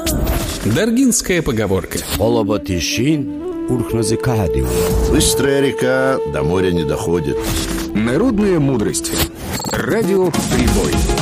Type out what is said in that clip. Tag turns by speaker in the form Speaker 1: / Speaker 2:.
Speaker 1: Даргинская поговорка.
Speaker 2: Быстрая река до моря не доходит.
Speaker 3: Народная мудрость. Радио «Прибой».